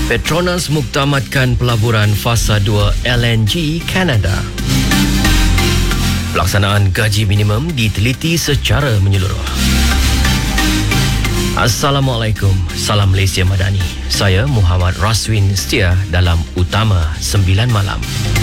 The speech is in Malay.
Petronas muktamadkan pelaburan fasa 2 LNG Kanada. Pelaksanaan gaji minimum diteliti secara menyeluruh. Assalamualaikum, salam Malaysia Madani. Saya Muhammad Raswin setia dalam Utama 9 Malam.